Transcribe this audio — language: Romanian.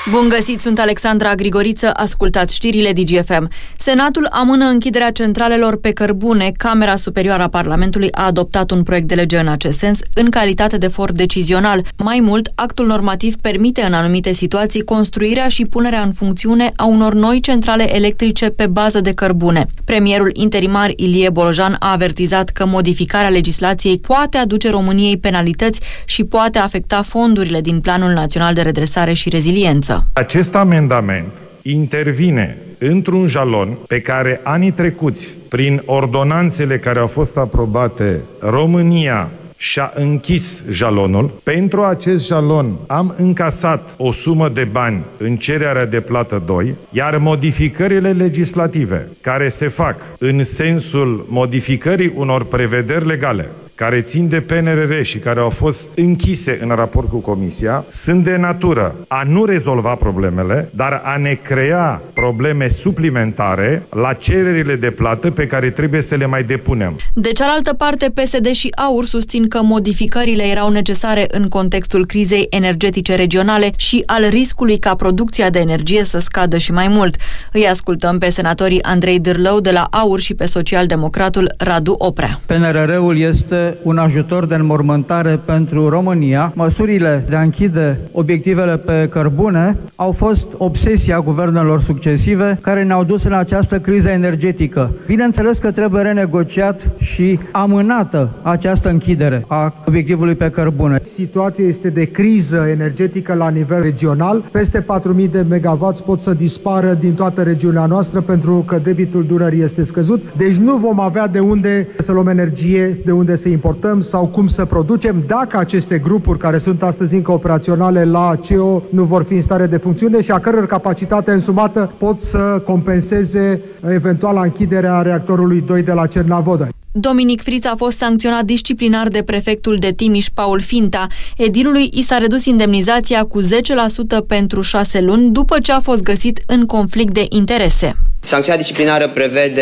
Bun găsit, sunt Alexandra Grigoriță, ascultați știrile DGFM. Senatul amână închiderea centralelor pe cărbune. Camera Superioară a Parlamentului a adoptat un proiect de lege în acest sens, în calitate de for decizional. Mai mult, actul normativ permite în anumite situații construirea și punerea în funcțiune a unor noi centrale electrice pe bază de cărbune. Premierul interimar Ilie Bolojan a avertizat că modificarea legislației poate aduce României penalități și poate afecta fondurile din Planul Național de Redresare și Reziliență. Acest amendament intervine într-un jalon pe care anii trecuți, prin ordonanțele care au fost aprobate, România și-a închis jalonul. Pentru acest jalon am încasat o sumă de bani în cererea de plată 2, iar modificările legislative care se fac în sensul modificării unor prevederi legale care țin de PNRR și care au fost închise în raport cu Comisia, sunt de natură a nu rezolva problemele, dar a ne crea probleme suplimentare la cererile de plată pe care trebuie să le mai depunem. De cealaltă parte, PSD și AUR susțin că modificările erau necesare în contextul crizei energetice regionale și al riscului ca producția de energie să scadă și mai mult. Îi ascultăm pe senatorii Andrei Dârlău de la AUR și pe socialdemocratul Radu Oprea. PNRR-ul este un ajutor de înmormântare pentru România. Măsurile de a închide obiectivele pe cărbune au fost obsesia guvernelor succesive care ne-au dus în această criză energetică. Bineînțeles că trebuie renegociat și amânată această închidere a obiectivului pe cărbune. Situația este de criză energetică la nivel regional. Peste 4.000 de megawatts pot să dispară din toată regiunea noastră pentru că debitul Dunării este scăzut. Deci nu vom avea de unde să luăm energie, de unde să importăm sau cum să producem dacă aceste grupuri care sunt astăzi încă operaționale la CEO nu vor fi în stare de funcțiune și a căror capacitate însumată pot să compenseze eventuala închidere a reactorului 2 de la Cernavodă. Dominic Friț a fost sancționat disciplinar de prefectul de Timiș, Paul Finta. Edilului i s-a redus indemnizația cu 10% pentru 6 luni după ce a fost găsit în conflict de interese. Sancțiunea disciplinară prevede